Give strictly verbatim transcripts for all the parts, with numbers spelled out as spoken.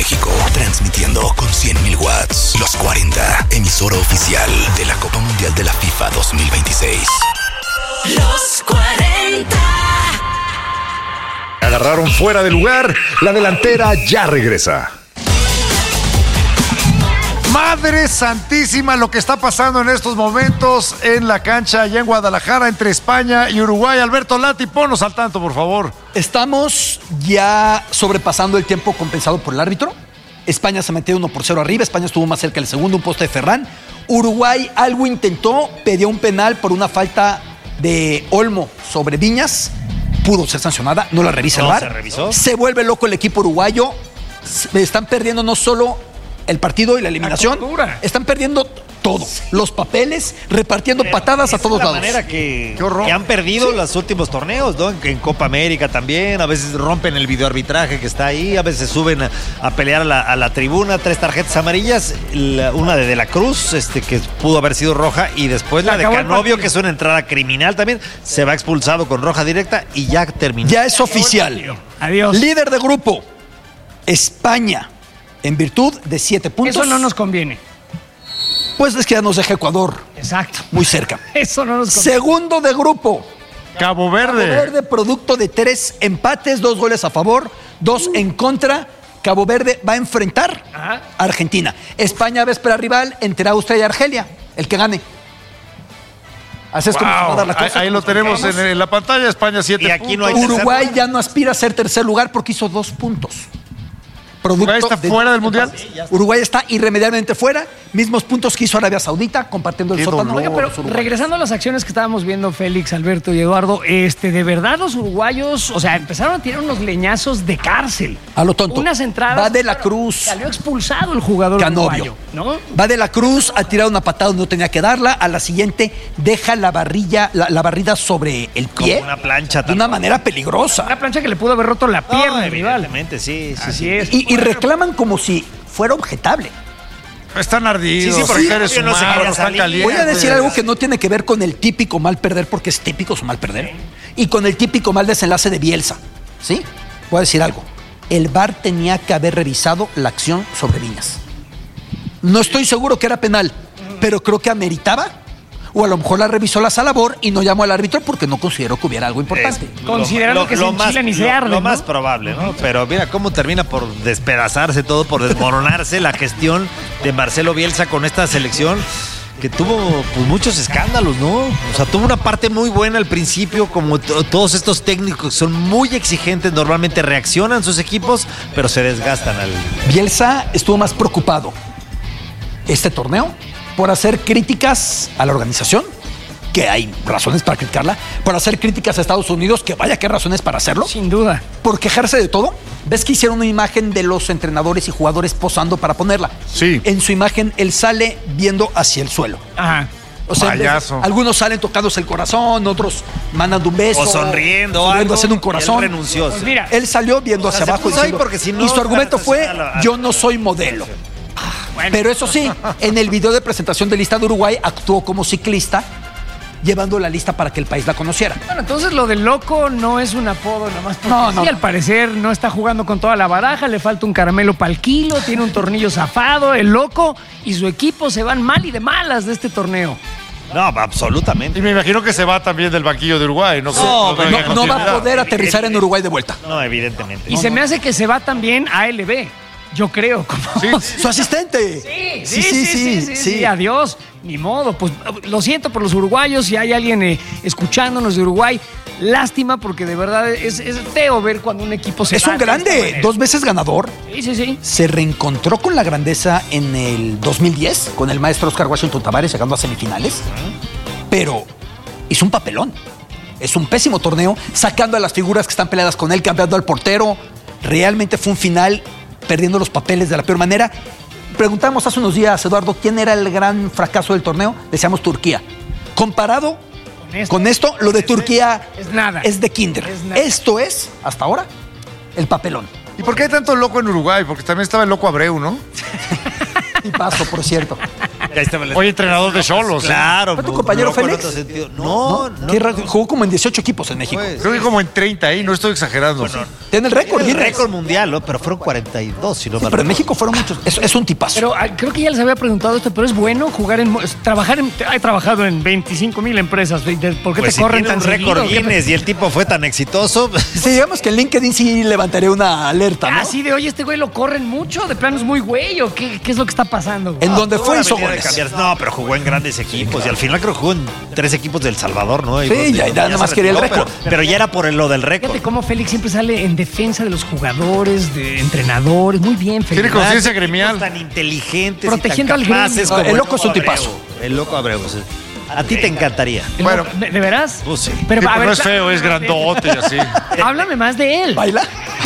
México, transmitiendo con cien mil watts. Los cuarenta, emisora oficial de la Copa Mundial de la FIFA dos mil veintiséis. Los cuarenta. Agarraron fuera de lugar. La delantera ya regresa. Madre santísima lo que está pasando en estos momentos en la cancha allá en Guadalajara entre España y Uruguay. Alberto Lati, ponnos al tanto, por favor. Estamos ya sobrepasando el tiempo compensado por el árbitro. España se metió uno por cero arriba. España estuvo más cerca del segundo, un poste de Ferran. Uruguay algo intentó, pidió un penal por una falta de Olmo sobre Viñas. Pudo ser sancionada, no la revisa el No V A R. se revisó. Se vuelve loco el equipo uruguayo. Están perdiendo no solo el partido y la eliminación, La están perdiendo todo. Los papeles, repartiendo Pero patadas a todos es la lados. manera que, que han perdido sí. los últimos torneos, ¿no? En, en Copa América también, a veces rompen el videoarbitraje que está ahí, a veces suben a, a pelear a la, a la tribuna, tres tarjetas amarillas, la, una de De la Cruz, este, que pudo haber sido roja, y después la de Canovio, que es una entrada criminal también, se va expulsado con roja directa y ya terminó. Ya es oficial. Adiós. Líder de grupo, España, en virtud de siete puntos. Eso no nos conviene. Pues es que ya nos deja Ecuador. Exacto. Muy cerca. Eso no nos conviene. Segundo de grupo. Cabo Verde. Cabo Verde, producto de tres empates, dos goles a favor, dos en contra. Cabo Verde va a enfrentar a Argentina. España va a esperar rival entre Austria y Argelia. El que gane. Así es Wow. como se va a dar la cosa. Ahí, ahí lo tenemos en, en la pantalla. España siete Y aquí no hay puntos. Uruguay ya no aspira a ser tercer lugar porque hizo dos puntos. Producto ¿Uruguay está de- fuera del Mundial? Uruguay está irremediablemente fuera. Mismos puntos que hizo Arabia Saudita, compartiendo el Qué sótano. dolor. Oiga, pero Uruguay. regresando a las acciones que estábamos viendo, Félix, Alberto y Eduardo, este, de verdad los uruguayos, o sea, empezaron a tirar unos leñazos de cárcel. A lo tonto. Unas entradas. Va de la claro, Cruz. Salió expulsado el jugador Canovio. uruguayo, ¿no? Va de la Cruz a tirar una patada donde no tenía que darla. A la siguiente deja la barrilla, la, la barrida sobre el pie. Como una plancha. De una manera peligrosa. Una plancha que le pudo haber roto la pierna No, al rival. evidentemente, sí, sí, Así sí. es. Y, y reclaman como si fuera objetable. Están ardidos. Sí, sí, porque seres Canovio no se humanos, quería están salir. calientes. Voy a decir algo que no tiene que ver con el típico mal perder, porque es típico su mal perder, y con el típico mal desenlace de Bielsa. ¿Sí? Voy a decir algo. El V A R tenía que haber revisado la acción sobre Viñas. No estoy seguro que era penal, pero creo que ameritaba, o a lo mejor la revisó la sala B O R y no llamó al árbitro porque no consideró que hubiera algo importante. Es Considerando que se enchilan y se lo- arden, Lo ¿no? más probable, ¿no? Pero mira cómo termina por despedazarse todo, por desmoronarse la gestión de Marcelo Bielsa con esta selección que tuvo pues, muchos escándalos, ¿no? O sea, tuvo una parte muy buena al principio, como to- todos estos técnicos que son muy exigentes, normalmente reaccionan sus equipos, pero se desgastan al... Bielsa estuvo más preocupado este torneo por hacer críticas a la organización, que hay razones para criticarla, por hacer críticas a Estados Unidos, que vaya que hay razones para hacerlo, Sin duda. por quejarse de todo. ¿Ves que hicieron una imagen de los entrenadores y jugadores posando para ponerla? Sí. En su imagen, él sale viendo hacia el suelo. Ajá. O sea, en vez de- Payaso. algunos salen tocándose el corazón, otros mandando un beso. O sonriendo, sonriendo, algo, haciendo un y corazón. él renunció. Pues mira, Él salió viendo O sea, hacia se abajo puso ahí diciendo- porque si no, y su argumento para fue: sancionar a la- yo no soy modelo. Pero eso sí, en el video de presentación de lista de Uruguay actuó como ciclista, llevando la lista para que el país la conociera. bueno, entonces lo del loco no es un apodo nada más. porque No, no. sí, al parecer no está jugando con toda la baraja, le falta un caramelo para el kilo, tiene un tornillo zafado, el loco y su equipo se van mal y de malas de este torneo. No, absolutamente. Y me imagino que se va también del banquillo de Uruguay. No, No, no, No, no va a poder aterrizar en Uruguay de vuelta. No, evidentemente. Y se me hace que se va también a L B. Yo creo. Como... Su asistente. Sí, sí, sí, sí, sí, sí, adiós. Ni modo. Pues lo siento por los uruguayos. Si hay alguien eh, escuchándonos de Uruguay, lástima porque de verdad es, es feo ver cuando un equipo se Es va un de esta grande, manera. dos veces ganador. Sí, sí, sí. Se reencontró con la grandeza en el dos mil diez con el maestro Oscar Washington Tabárez llegando a semifinales, pero hizo un papelón. Es un pésimo torneo, sacando a las figuras que están peleadas con él, cambiando al portero. Realmente fue un final perdiendo los papeles de la peor manera. Preguntamos hace unos días, Eduardo, ¿quién era el gran fracaso del torneo? Decíamos Turquía. Comparado Con esto, con esto, lo de Turquía es nada. es de kinder. Es nada. Esto es, hasta ahora, el papelón. ¿Y por qué hay tanto loco en Uruguay? Porque también estaba el loco Abreu, ¿no? Y paso, por cierto. Oye, entrenador de Xolos. Claro. ¿Fue tu no, compañero no, Félix? en otro sentido. No, no. Qué raro, jugó como en dieciocho equipos en México. Pues, Creo que como en treinta ahí, no estoy exagerando. Bueno, Tiene el récord, el Guinness. récord mundial, ¿no? Pero fueron cuarenta y dos, si no Sí, mal pero en recuerdo. México fueron muchos. Es, es un tipazo. Pero ah, creo que ya les había preguntado esto, pero es bueno jugar en... Trabajar en... He trabajado en veinticinco mil empresas. ¿De- ¿Por qué Pues te si corren tiene tan un récord seguido? ¿Qué- Guinness y el tipo fue tan exitoso. Sí, digamos que en LinkedIn sí levantaré una alerta, ¿no? Ah, sí, de oye, este güey lo corren mucho, de plano es muy güey, ¿o qué, qué es lo que está pasando? En donde Tuvo fue la hizo habilidad de goles. cambiar. No, pero jugó en grandes equipos y al final creo que jugó en tres equipos del Salvador, ¿no? Y Sí, donde- ya- ya se nada más quería el retiró, récord. Pero, pero ya era por el- lo del récord. Fíjate cómo Félix siempre sale en defensa de los jugadores, de entrenadores. Muy bien, Félix. Tiene conciencia Tipos gremial. Tan inteligentes Protegiendo y tan al capaces gremio. como El loco es un Abreu. tipazo. El loco Abreu, sí. A ti te encantaría. El- Bueno. ¿De, de veras? Pues sí. Pero, Sí, a pero ver, no es feo, es grandote y así. háblame más de él. ¿Baila?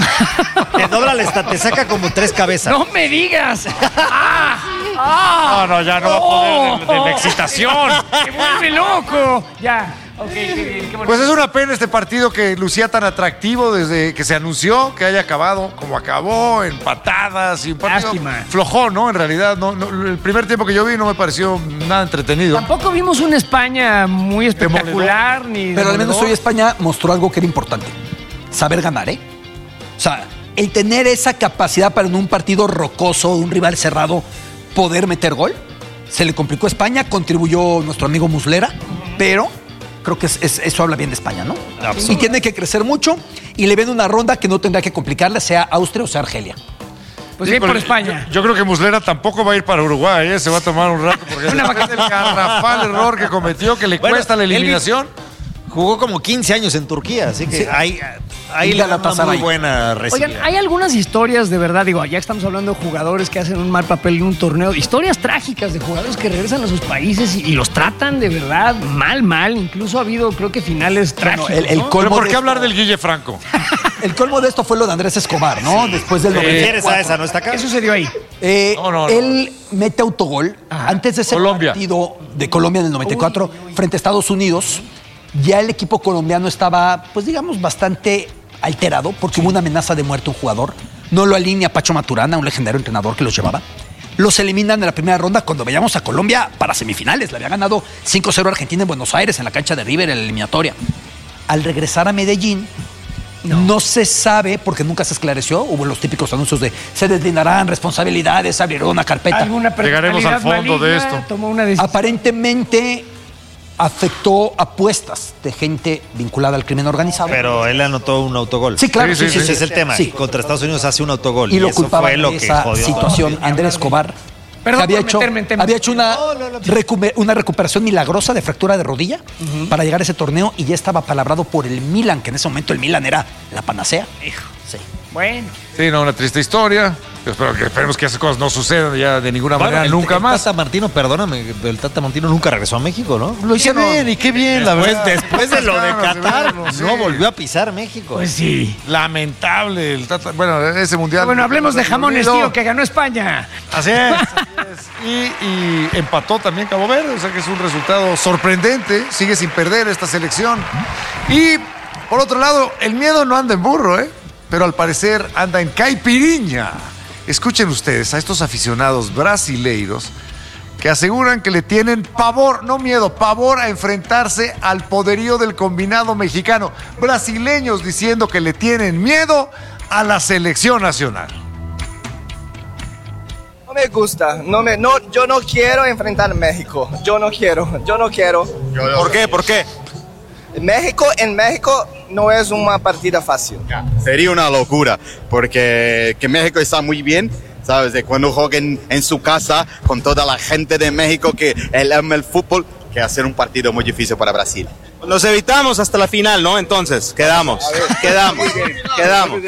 Te dobla la esta, te saca como tres cabezas. ¡No me digas! ¡Ah! ¡Ah! No, no, ya no va a poder de, de la excitación. ¡Me vuelve loco! Ya, ok, qué bien, qué bueno. Pues es una pena este partido que lucía tan atractivo desde que se anunció que haya acabado como acabó, en patadas y un partido Lástima. flojón, ¿no? En realidad, no, no, el primer tiempo que yo vi no me pareció nada entretenido. Tampoco vimos una España muy espectacular ni. Pero al menos demoledor. hoy España mostró algo que era importante. Saber ganar, ¿eh? O sea, el tener esa capacidad para en un partido rocoso, un rival cerrado, poder meter gol, se le complicó a España, contribuyó nuestro amigo Muslera, pero creo que es- es- eso habla bien de España, ¿no? Absolutamente. Y tiene que crecer mucho y le ven una ronda que no tendrá que complicarle, sea Austria o sea Argelia. Pues bien Híjole, por España. Yo, yo creo que Muslera tampoco va a ir para Uruguay, ¿eh? Se va a tomar un rato porque Una después del garrafal error que cometió que le Bueno, cuesta la él vi- eliminación. Jugó como quince años en Turquía, así que Sí. ahí, ahí Y le da una Galatasaray. muy buena recibida. Oigan, hay algunas historias de verdad, digo, ya que estamos hablando de jugadores que hacen un mal papel en un torneo, historias trágicas de jugadores que regresan a sus países y, y los tratan de verdad mal, mal. Incluso ha habido, creo que finales trágicos. el- el ¿no? colmo Pero ¿por de qué esto- hablar del Guille Franco? El colmo de esto fue lo de Andrés Escobar, ¿no? Después del ¿Te noventa y refieres a cuatro. esa? ¿No está acá? ¿Qué sucedió ahí? Eh, No, no, no. él mete autogol antes de ese Colombia. partido de Colombia en el noventa y cuatro frente a Estados Unidos. Ya el equipo colombiano estaba, pues digamos, bastante alterado porque hubo una amenaza de muerte a un jugador. No lo alinea Pacho Maturana, un legendario entrenador que los llevaba. Los eliminan en la primera ronda cuando veíamos a Colombia para semifinales. Le había ganado cinco cero a Argentina en Buenos Aires, en la cancha de River, en la eliminatoria. Al regresar a Medellín, no. se sabe, porque nunca se esclareció, hubo los típicos anuncios de se deslindarán responsabilidades, abrirán una carpeta. ¿Alguna Llegaremos al personalidad fondo de maligna esto. tomó una decisión? Aparentemente afectó apuestas de gente vinculada al crimen organizado. Pero él anotó un autogol. Sí, claro, Sí, sí, sí, sí, Ese sí. es el tema. Sí. Contra Estados Unidos hace un autogol. Y lo eso culpaban fue lo de que esa jodió. situación. Andrés Escobar Perdón que había, por hecho, meterme en temas. había hecho una, recupe- una recuperación milagrosa de fractura de rodilla para llegar a ese torneo y ya estaba palabrado por el Milan, que en ese momento el Milan era la panacea. Sí. Bueno, Sí, no, una triste historia. Yo espero que esperemos que esas cosas no sucedan ya de ninguna Bueno, manera, el- nunca el más. Tata Martino, perdóname, el Tata Martino nunca regresó a México, ¿no? Lo hizo bien, y qué bien, la Después, verdad. después de lo de Ganas Qatar, verlo, sí. no volvió a pisar México. pues sí. Lamentable el Tata. Bueno, ese mundial. Bueno, hablemos de jamones, Unido. tío, que ganó España. Así es. así es. Y, y empató también Cabo Verde, o sea que es un resultado sorprendente. Sigue sin perder esta selección. Y por otro lado, el miedo no anda en burro, ¿eh? Pero al parecer anda en caipiriña. Escuchen ustedes a estos aficionados brasileiros que aseguran que le tienen pavor, no miedo, pavor a enfrentarse al poderío del combinado mexicano. Brasileños diciendo que le tienen miedo a la selección nacional. No me gusta, no me, no, yo no quiero enfrentar a México, yo no quiero, yo no quiero. ¿Por qué? ¿Por qué? México, en México no es una partida fácil. Sería una locura, porque que México está muy bien, ¿sabes? De cuando jueguen en su casa con toda la gente de México que él ama el fútbol, que hacer un partido muy difícil para Brasil. Nos evitamos hasta la final, ¿no? Entonces, quedamos, quedamos, quedamos.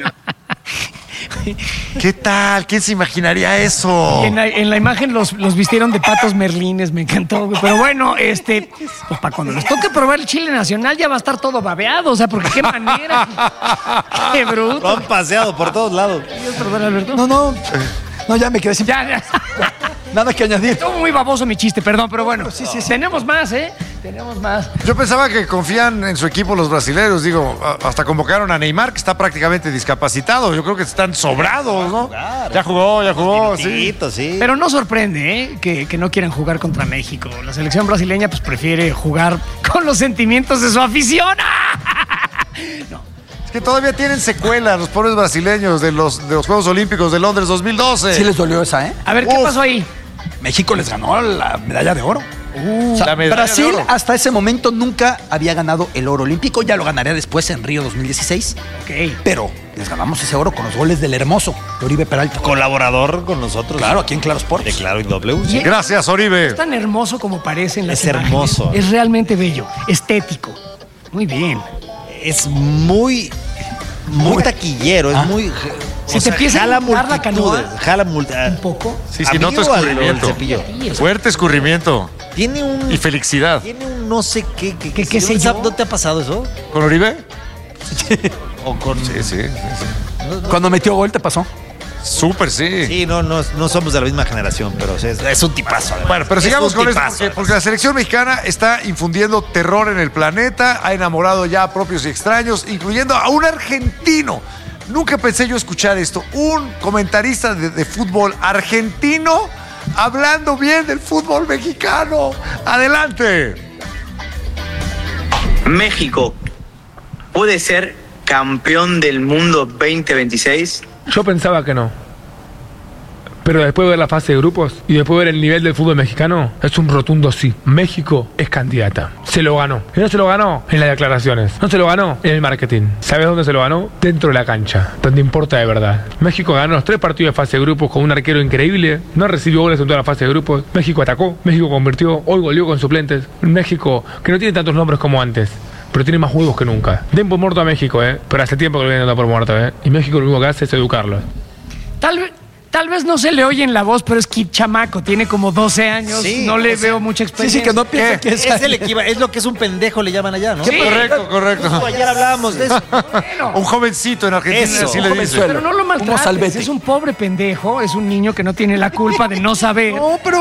¿Qué tal? ¿Quién se imaginaría eso? Y en, la, en la imagen los, los vistieron de patos merlines, me encantó, güey. Pero bueno, este, pues para cuando les toque probar el chile nacional ya va a estar todo babeado, o sea, porque qué manera. Qué Lo bruto. han paseado por todos lados. Perdón, Alberto. No, no. No, ya me quedé sin. Ya, ya. Nada que añadir. Estuvo muy baboso mi chiste, perdón, pero bueno. Sí, sí, sí. Tenemos más, ¿eh? Tenemos más. Yo pensaba que confían en su equipo los brasileños. Digo, hasta convocaron a Neymar, que está prácticamente discapacitado. Yo creo que están sobrados, ¿no? Ya jugó, ya jugó, sí. sí. Pero no sorprende, ¿eh? Que, que no quieran jugar contra México. La selección brasileña pues prefiere jugar con los sentimientos de su afición. No. Es que todavía tienen secuelas los pobres brasileños de los, de los Juegos Olímpicos de Londres dos mil doce. Sí les dolió esa, ¿eh? A ver, ¿qué Uf. pasó ahí? México les ganó la medalla de oro. Uh, o sea, la medalla Brasil de oro. hasta ese momento nunca había ganado el oro olímpico. Ya lo ganaría después en Río dos mil dieciséis. Ok. Pero les ganamos ese oro con los goles del hermoso de Oribe Peralta. Colaborador con nosotros. Claro, aquí en Claro Sports. De Claro y W. Y- Gracias, Oribe. Es tan hermoso como parece en las Es imágenes. hermoso. Es realmente bello, estético. Muy bien. Es muy, muy taquillero, es Ah. muy... Se te empieza a jala inundar la multitudes, canoa. jala multi- Un poco. Sí, sí, ¿A noto mí o al- escurrimiento. al cepillo? Fuerte escurrimiento. Tiene un... Y felicidad. Tiene un no sé qué... ¿Qué, ¿Qué- qué sé ¿no, yo? ¿No te ha pasado eso? ¿Con Oribe? O con... Sí, sí, sí, sí. Cuando metió gol te pasó. Súper, sí. Sí, no, no, no somos de la misma generación, pero es, es un tipazo. además. Bueno, pero Es sigamos un con esto, tipazo, porque, además. porque la selección mexicana está infundiendo terror en el planeta, ha enamorado ya a propios y extraños, incluyendo a un argentino. Nunca pensé yo escuchar esto. Un comentarista de, de fútbol argentino hablando bien del fútbol mexicano. Adelante. México puede ser campeón del mundo veinte veintiséis. Yo pensaba que no. Pero después de ver la fase de grupos y después de ver el nivel del fútbol mexicano, es un rotundo sí. México es candidata. Se lo ganó. Y no se lo ganó en las declaraciones. No se lo ganó en el marketing. ¿Sabes dónde se lo ganó? Dentro de la cancha. Donde importa de verdad. México ganó los tres partidos de fase de grupos con un arquero increíble. No recibió goles en toda la fase de grupos. México atacó. México convirtió. Hoy goleó con suplentes. México, que no tiene tantos nombres como antes, pero tiene más huevos que nunca. Den por muerto a México, ¿eh? Pero hace tiempo que lo vienen dando por muerto, ¿eh? Y México lo único que hace es educarlo. Tal vez. Tal vez no se le oye en la voz, pero es Kid Chamaco, tiene como doce años, Sí, no le o sea, veo mucha experiencia. Sí, sí, que no piensa que es... Es, el equiva- es lo que es un pendejo, le llaman allá, ¿no? Sí. Correcto, correcto. Ayer hablábamos de eso. Bueno, Un jovencito en Argentina, Eso, así un le dicen. jovenzuelo. pero no lo Como maltrates, Salvete. es un pobre pendejo, es un niño que no tiene la culpa de no saber. No, pero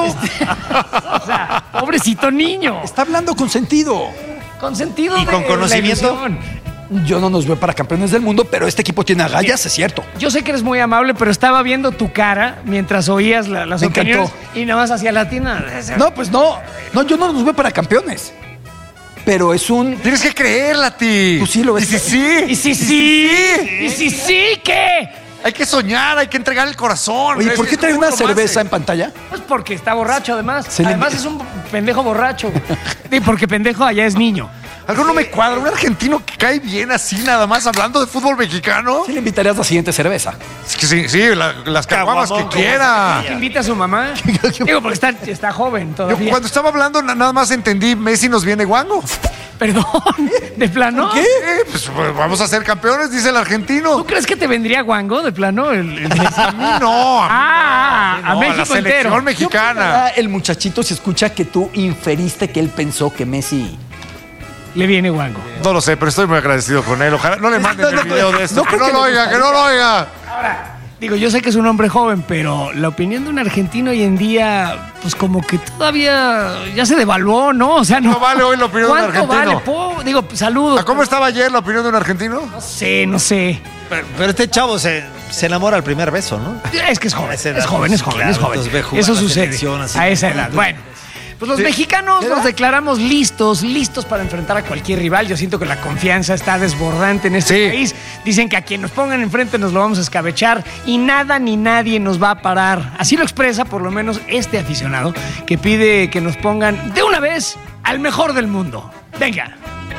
O sea, pobrecito niño, está hablando con sentido. con sentido ¿Y de con conocimiento? la ilusión. Yo no nos veo para campeones del mundo, pero este equipo tiene agallas, es cierto. Yo sé que eres muy amable, pero estaba viendo tu cara mientras oías la- las Me opiniones encantó. y nada más hacia latina. No, pues no. No, yo no nos veo para campeones. Pero es un... Tienes que creerla, ti. Tú sí lo ves. Y sí, sí. ¿Y si sí? ¿Y si sí qué? Hay que soñar, hay que entregar el corazón. Oye, Es- ¿por qué es trae como una un romance. cerveza en pantalla? Pues porque está borracho además. Se le- Además es un pendejo borracho. Y porque pendejo allá es niño. Algo no me cuadra. Un argentino que cae bien así, nada más, hablando de fútbol mexicano. Sí le invitarías la siguiente cerveza. Es que sí, sí, la- las caguamas que Caguamón, quiera. Que invita a su mamá. Digo, porque está, está joven Yo todavía. cuando estaba hablando na- nada más entendí, Messi nos viene guango. Perdón, de plano. ¿Qué? Pues, pues, vamos a ser campeones, dice el argentino. ¿Tú crees que te vendría guango de plano? El, el- A mí no. A, mí Ah, no, a la México selección entero. mexicana. Ah, el muchachito se escucha que tú inferiste que él pensó que Messi... Le viene guango. No lo sé, pero estoy muy agradecido con él. Ojalá no le manden No, no, el video no, de esto. no que creo no que lo le oiga, que no lo oiga. Ahora, digo, yo sé que es un hombre joven, pero la opinión de un argentino hoy en día, pues como que todavía ya se devaluó, ¿no? O sea, no. No vale hoy la opinión de un ¿Cuánto argentino. vale? Po- digo, saludos. ¿A ¿Cómo estaba ayer la opinión de un argentino? No sé, no sé. Pero, pero este chavo se, se enamora al primer beso, ¿no? Es que es joven, A esa edad, es joven, es joven, claro, es joven. entonces ve jugar Eso la sucede selección así. a esa edad. Bueno, pues los Sí. mexicanos nos declaramos listos, listos para enfrentar a cualquier rival. Yo siento que la confianza está desbordante en este Sí. país. Dicen que a quien nos pongan enfrente nos lo vamos a escabechar y nada ni nadie nos va a parar. Así lo expresa por lo menos este aficionado que pide que nos pongan de una vez al mejor del mundo. Venga.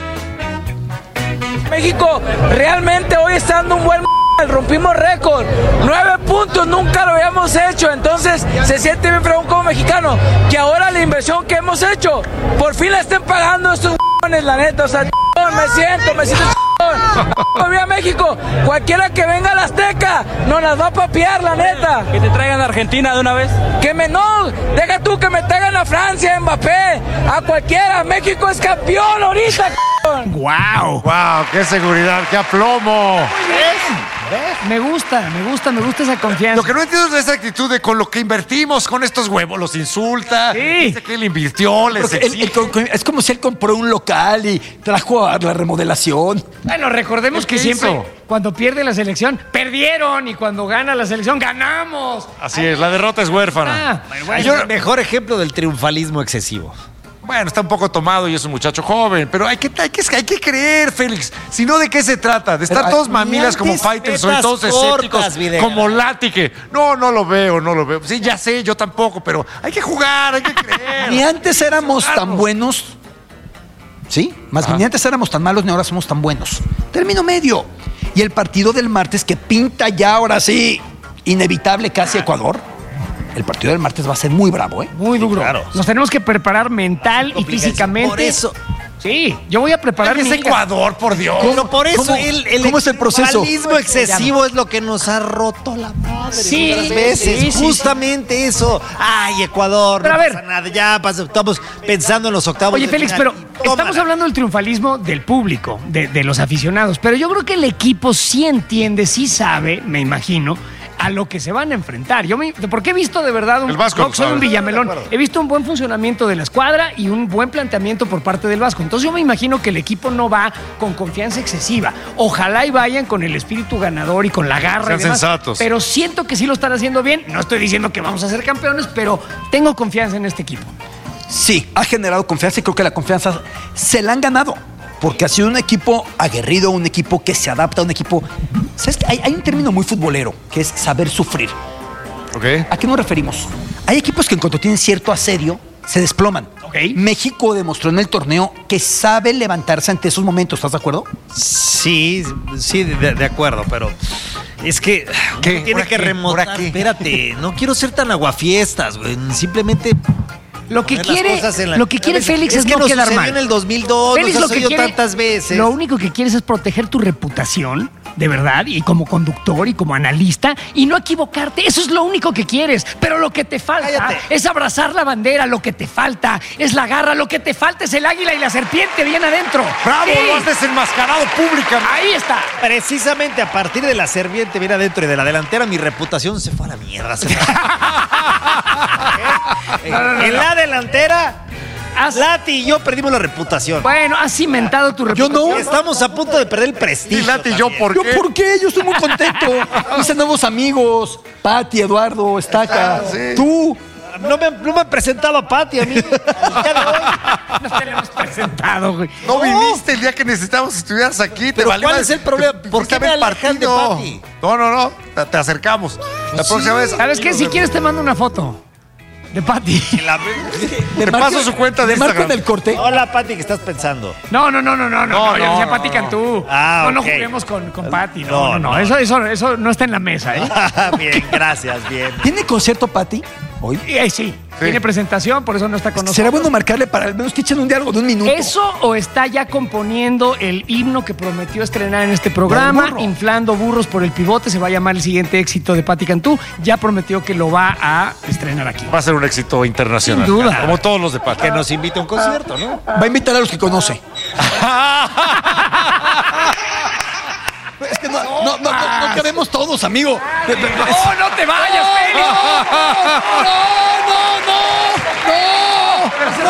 México realmente hoy está dando un buen m***, rompimos récord, nueve puntos, nunca lo habíamos hecho, entonces se siente bien fregón como mexicano, que ahora la inversión que hemos hecho, por fin la estén pagando estos m***, la neta, o sea, ch***, me siento, me siento ch***, ¡Viva México! Cualquiera que venga a la Azteca nos las va a papear, la neta. Que te traigan a Argentina de una vez. Que me no, deja tú que me traigan a Francia, Mbappé, a cualquiera. México es campeón ahorita. ¡Wow! ¡Wow! ¡Qué seguridad! ¡Qué aplomo! ¿Ves? Me gusta, me gusta, me gusta esa confianza. Lo que no entiendo es esa actitud de con lo que invertimos con estos huevos, los insulta, sí. Dice que él invirtió, les Porque él- él- es como si él compró un local y trajo a la remodelación. Bueno, recordemos que ¿Qué siempre, hizo? cuando pierde la selección, perdieron. Y cuando gana la selección, ganamos. Así es, la derrota es huérfana. Ah, bueno, Es el mejor ejemplo del triunfalismo excesivo. Bueno, está un poco tomado y es un muchacho joven, pero hay que, hay que, hay que creer, Félix. Si no, ¿de qué se trata? De estar Pero, todos ni mamilas como antes fighters o metas todos cortas, escépticos Videgaray. como Lati que no, no lo veo, no lo veo. Sí, ya sé, yo tampoco, pero hay que jugar, hay que creer. Ni antes éramos tan buenos. ¿Sí? Más bien, ni antes éramos tan malos, ni ahora somos tan buenos. Término medio. Y el partido del martes que pinta ya ahora sí, inevitable casi Ecuador. El partido del martes va a ser muy bravo, ¿eh? Muy duro. claro. Nos tenemos que preparar mental y físicamente. Por eso. Sí, yo voy a preparar Es mi Ecuador, por Dios. Pero por eso ¿Cómo- el, el cómo es el proceso? triunfalismo excesivo es lo que nos ha roto la madre Sí, otras veces. sí, sí, Justamente eso. Ay, Ecuador, Pero no a ver. pasa nada. Ya pasa- estamos pensando en los octavos. Oye, de Félix, final pero y tómala. estamos hablando del triunfalismo del público, de, de los aficionados. Pero yo creo que el equipo sí entiende, sí sabe, me imagino, a lo que se van a enfrentar. Yo me, porque he visto de verdad un, El Vasco no, lo soy sabe. un Villamelón. He visto un buen funcionamiento de la escuadra y un buen planteamiento por parte del Vasco. Entonces yo me imagino que el equipo no va con confianza excesiva. Ojalá y vayan con el espíritu ganador y con la garra. Sean y demás. sensatos. Pero siento que sí lo están haciendo bien. No estoy diciendo que vamos a ser campeones, pero tengo confianza en este equipo. Sí, ha generado confianza y creo que la confianza se la han ganado. Porque ha sido un equipo aguerrido, un equipo que se adapta, un equipo... ¿Sabes qué? Hay, hay un término muy futbolero, que es saber sufrir. Ok. ¿A qué nos referimos? Hay equipos que en cuanto tienen cierto asedio, se desploman. Ok. México demostró en el torneo que sabe levantarse ante esos momentos, ¿estás de acuerdo? Sí, sí, de, de acuerdo, pero es que uno ¿Qué? tiene ¿Ahora que qué? remontar. ¿Ahora qué? Espérate, no quiero ser tan aguafiestas, güey. Simplemente Lo que poner las quiere, cosas en la- lo que quiere A ver, Félix es, que no nos quedar sucedió mal. en el dos mil dos, Félix nos lo ha que sucedido quiere, tantas veces. Lo único que quieres es proteger tu reputación, de verdad, y como conductor y como analista, y no equivocarte. Eso es lo único que quieres. Pero lo que te falta Cállate. es abrazar la bandera. Lo que te falta es la garra. Lo que te falta es el águila y la serpiente bien adentro. ¡Bravo! Sí. Lo has desenmascarado públicamente. Ahí está. Precisamente a partir de la serviente viene adentro y de la delantera, mi reputación se fue a la mierda. Se fue. en en la delantera, Has- Lati y yo perdimos la reputación. Bueno, has cimentado tu Yo reputación. no. Estamos a punto de perder el prestigio. Y Lati, ¿yo también. por ¿Yo qué? por qué? Yo estoy muy contento. Hice nuevos amigos. Pati, Eduardo, Estaca. Ah, sí. Tú. No me, no me han presentado a Pati a mí. El día de hoy. No te lo hemos presentado, güey. No viniste el día que necesitamos que estuvieras aquí. Te Pero valió ¿cuál madre. es el problema? Te- ¿Por fuiste qué a ver me el alejan de partido. Pati? No, no, no. Te, te acercamos. La próxima vez. ¿Sabes qué? Si quieres te mando una foto de Pati. Te paso su cuenta de ¿Le marco Instagram. en el corte? Hola, Pati, ¿qué estás pensando? No, no, no, no, no, no, No, no, yo no, decía no, Pati no. Cantú. Ah, no, no ok. juguemos con, con Pati. No, No, no, no, no. Eso, eso, eso no está en la mesa, ¿eh? Bien, gracias, bien. ¿Tiene concierto, Pati? Hoy. Y, eh, sí, tiene presentación, por eso no está con nosotros. Será bueno marcarle para al menos que echen un diálogo de un minuto. ¿Eso o está ya componiendo el himno que prometió estrenar en este programa? burro. Inflando burros por el pivote, se va a llamar el siguiente éxito de Pati Cantú. Ya prometió que lo va a estrenar aquí. Va a ser un éxito internacional. Sin duda. Como todos los de Pati. Que nos invite a un concierto, ¿no? Va a invitar a los que conoce. Es que no, no, no, no, no cabemos todos, amigo. ¡Oh, no te vayas, Félix! ¡No, no,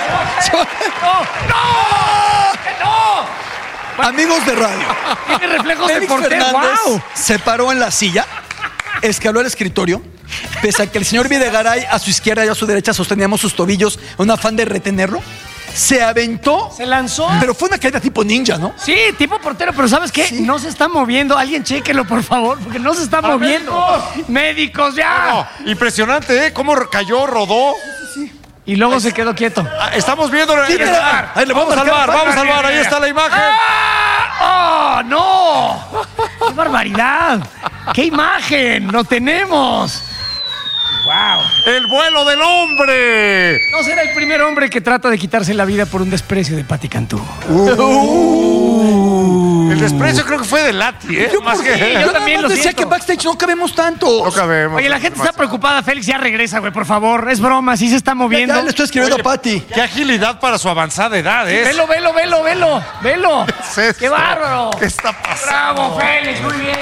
no! Amigos de radio. Tiene reflejos de Félix portero. Fernández ¡Wow! se paró en la silla, escaló al escritorio, pese a que el señor Videgaray a su izquierda y a su derecha sosteníamos sus tobillos en un afán de retenerlo. Se aventó, Se lanzó. pero fue una caída tipo ninja, ¿no? Sí, tipo portero, pero ¿sabes qué? No se está moviendo. Alguien chéquelo, por favor, porque no se está A moviendo. médicos. ¡Médicos, ya! No, impresionante, ¿eh? Cómo cayó, rodó. Y luego se quedó quieto. Ah, estamos viendo. Sí, mira, ahí le vamos a vamos a salvar, marcar. vamos a salvar. Ahí está la imagen. ¡Ah! ¡Oh, no! ¡Qué barbaridad! ¡Qué imagen! ¡Lo tenemos! ¡Wow! El vuelo del hombre. No será el primer hombre que trata de quitarse la vida por un desprecio de Pati Cantú. El El desprecio creo que fue de Lati, ¿eh? Yo, Más porque- que... yo Yo también lo decía siento. que backstage no cabemos tanto. No cabemos. Oye, la gente está preocupada. Félix, ya regresa, güey, por favor. Es broma, sí se está moviendo. Ya le estoy escribiendo Oye, a Pati. Qué agilidad para su avanzada edad, ¿eh? Velo, velo, velo, velo, velo. ¿Qué es ¡Qué esto? bárbaro! ¿Qué está pasando? ¡Bravo, Félix! Muy bien.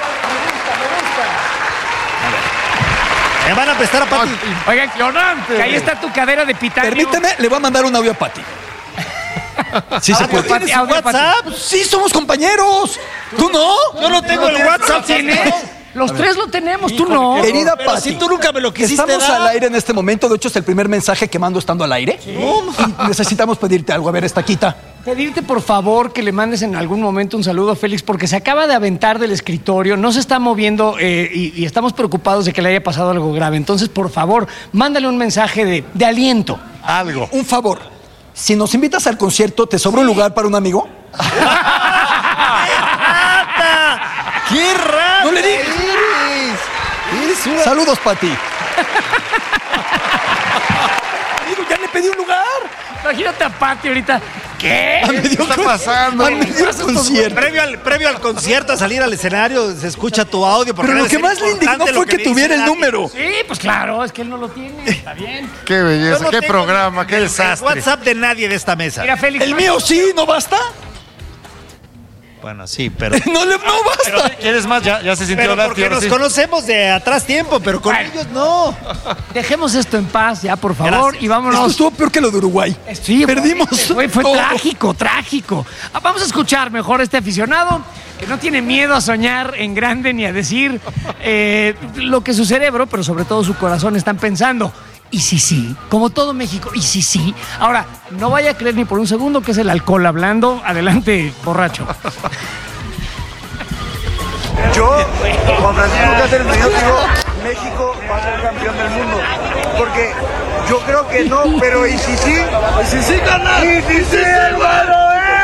Me van a prestar a Pati. Oigan, Impresionante. que ahí está tu cadera de titanio. Permíteme, le voy a mandar un audio a Pati. Sí se puede. Pati, audio, Pati. WhatsApp? Sí, somos compañeros. ¿Tú no? Yo no tengo el WhatsApp. ¿Tienes? Los tres lo tenemos, tú no. Querida Pero Pati, si tú nunca me lo quisiste estamos dar. al aire en este momento. De hecho, es el primer mensaje que mando estando al aire. Y necesitamos pedirte algo. A ver, esta quita. Pedirte por favor que le mandes en algún momento un saludo a Félix porque se acaba de aventar del escritorio, no se está moviendo eh, y, y estamos preocupados de que le haya pasado algo grave. Entonces, por favor, mándale un mensaje de, de aliento. Algo. Un favor. Si nos invitas al concierto, ¿te sobra un lugar para un amigo? ¡Qué raro! No le digas. Eres una- Saludos, Pati. Amigo, ya le pedí un lugar. Imagínate a Pati ahorita. ¿Qué? A medio ¿Qué está pasando? A medio concierto. Previo al, previo al concierto, a salir al escenario, se escucha tu audio. porque Pero lo debe que ser más le indignó importante fue lo que dice tuviera el Lati. número. Sí, pues claro, es que él no lo tiene. Está bien. Qué Yo belleza, no qué tengo programa, el- qué el desastre. WhatsApp de nadie de esta mesa. Mira, Félix. El mío sí, ¿no basta? Bueno, sí, pero. No, le, no basta. ¿Quieres más? Ya, ya se sintió Pero Lati, porque ahora nos sí. conocemos de atrás tiempo, pero con Bueno. ellos no. Dejemos esto en paz ya, por favor, Gracias. y Esto vámonos. estuvo peor que lo de Uruguay. Sí, Perdimos Fue, fue todo. trágico, trágico. Ah, Vamos a escuchar mejor a este aficionado que no tiene miedo a soñar en grande ni a decir eh, lo que su cerebro, pero sobre todo su corazón están pensando. Y si sí, como todo México, y si sí. Ahora, no vaya a creer ni por un segundo que es el alcohol hablando. Adelante, borracho. Yo, Juan Francisco Cáceres, yo digo, México va a ser campeón del mundo. Porque yo creo que no, pero ¿y si sí? ¿Y si sí, carnal? ¿Y si sí, hermano?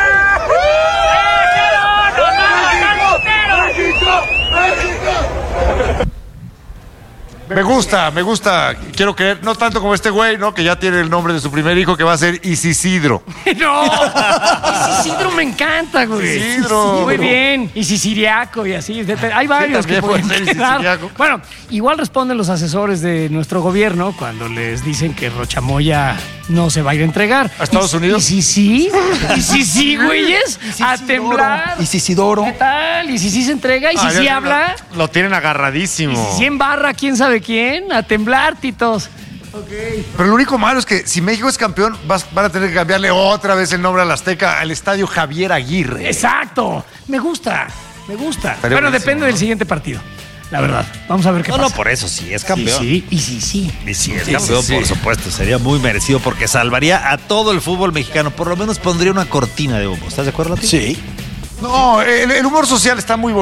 ¡México! ¡México! Me gusta, me gusta. Quiero creer, no tanto como este güey, ¿no? Que ya tiene el nombre de su primer hijo, que va a ser Isisidro. ¡No! Isidro me encanta, güey. Isidro. Muy bien. Y Siciliaco y así. Hay varios también que pueden puede ser quedar. Siciliaco. Bueno, igual responden los asesores de nuestro gobierno cuando les dicen que Rochamoya no se va a ir a entregar. ¿A Estados Y- Unidos? Y si sí, y si sí, güeyes, a temblar. Y Sisidoro. ¿Qué tal? Y si sí se entrega, y si Ah, sí ya- habla, Lo, lo tienen agarradísimo. y si sí embarra, quién sabe quién, a temblar, titos. Pero lo único malo es que si México es campeón, vas- van a tener que cambiarle otra vez el nombre al Azteca al estadio Javier Aguirre. Exacto. Me gusta, me gusta. Estaría Bueno, buenísimo, depende ¿no? del siguiente partido. La verdad. Vamos a ver qué No, pasa. no, por eso sí, es campeón. Sí, sí, y sí, sí. Y si es Sí, campeón, sí, por sí. supuesto, sería muy merecido porque salvaría a todo el fútbol mexicano. Por lo menos pondría una cortina de humo. ¿Estás de acuerdo, Lati? Sí. No, el, el humor social está muy bonito.